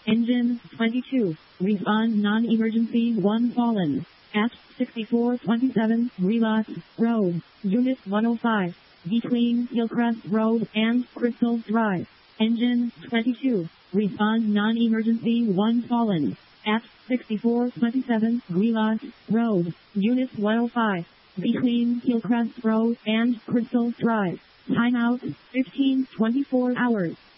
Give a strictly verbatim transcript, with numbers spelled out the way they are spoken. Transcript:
Engine twenty-two. Respond non-emergency one fallen. At sixty-four twenty-seven Relas Road, Unit one oh five. Between Hillcrest Road and Crystal Drive. Engine twenty-two. Respond non-emergency one fallen. At sixty-four twenty-seven Relas Road, Unit one oh five. Between Hillcrest Road and Crystal Drive. Timeout fifteen twenty-four hours.